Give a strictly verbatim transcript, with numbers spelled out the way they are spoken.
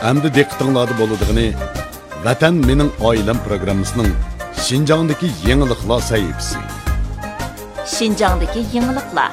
Әмді диqqətinizdə bo'ladiğini Vatan mening oilam programmasining Şinjongdagi yangiliklar sahifasi. Şinjongdagi yangiliklar.